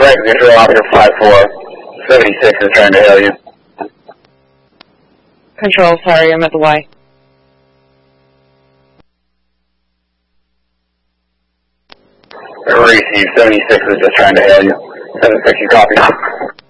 Correct, Control Operator 5476 is trying to hail you. Control, sorry, I'm at the Y. Receive 76 is just trying to hail you. 76, you copy.